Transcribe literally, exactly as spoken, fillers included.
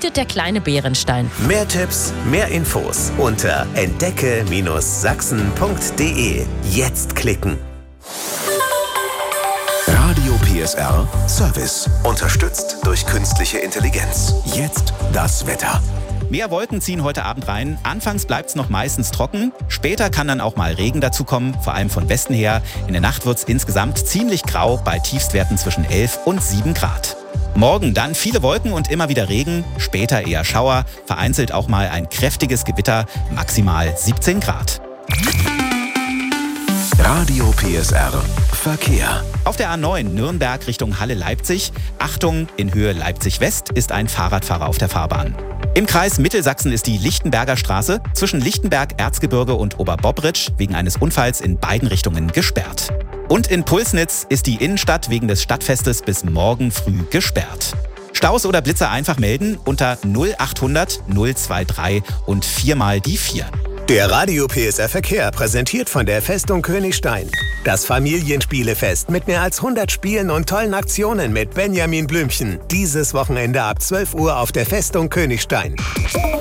bietet der kleine Bärenstein. Mehr Tipps, mehr Infos unter entdecke Sachsen punkt de. Jetzt klicken. Radio P S R Service. Unterstützt durch künstliche Intelligenz. Jetzt das Wetter. Mehr Wolken ziehen heute Abend rein. Anfangs bleibt es noch meistens trocken. Später kann dann auch mal Regen dazukommen, vor allem von Westen her. In der Nacht wird es insgesamt ziemlich grau bei Tiefstwerten zwischen elf und sieben Grad. Morgen dann viele Wolken und immer wieder Regen, später eher Schauer, vereinzelt auch mal ein kräftiges Gewitter, maximal siebzehn Grad. Radio P S R Verkehr. Auf der A neun Nürnberg Richtung Halle-Leipzig. Achtung, in Höhe Leipzig-West ist ein Fahrradfahrer auf der Fahrbahn. Im Kreis Mittelsachsen ist die Lichtenberger Straße zwischen Lichtenberg, Erzgebirge und Oberbobbritsch wegen eines Unfalls in beiden Richtungen gesperrt. Und in Pulsnitz ist die Innenstadt wegen des Stadtfestes bis morgen früh gesperrt. Staus oder Blitzer einfach melden unter null achthundert null drei drei und viermal die vier. Der Radio P S R Verkehr präsentiert von der Festung Königstein. Das Familienspielefest mit mehr als hundert Spielen und tollen Aktionen mit Benjamin Blümchen. Dieses Wochenende ab zwölf Uhr auf der Festung Königstein.